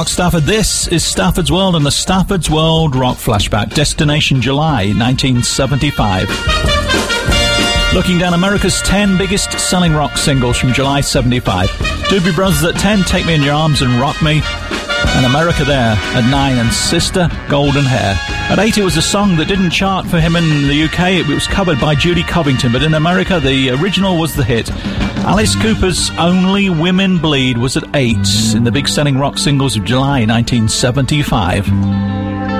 Mark Stafford. This is Stafford's World and the Stafford's World Rock Flashback. Destination July 1975. Looking down America's 10 biggest selling rock singles from July 75. Doobie Brothers at 10, Take Me in Your Arms and Rock Me. And America there at 9, and Sister Golden Hair. At 8, it was a song that didn't chart for him in the UK. It was covered by Judy Covington, but in America, the original was the hit. Alice Cooper's Only Women Bleed was at 8 in the big selling rock singles of July 1975.